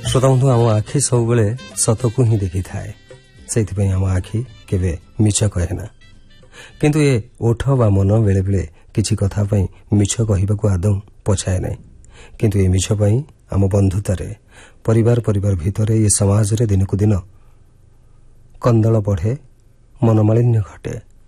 श्रोता बंधु आम आखि सब सतकू ही देखी थाए से आम आखि केवे मिछ कहे ना किंतु ये ओठ बा मन बेले बेले किछि कथा पई मिछ कहिबाकू आदौ पछाए ना किंतु ये मिछ पई आम बंधुतारे परिवार परिवार भितरे ये समाज रे दिनकू दिन कंदल बढ़े मनमालिन्य घटे।